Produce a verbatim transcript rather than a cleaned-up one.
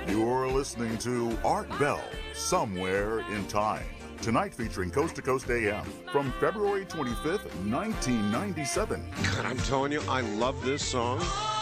You're listening to Art Bell, Somewhere in Time. Tonight featuring Coast to Coast A M from February twenty-fifth, nineteen ninety-seven. God, I'm telling you, I love this song.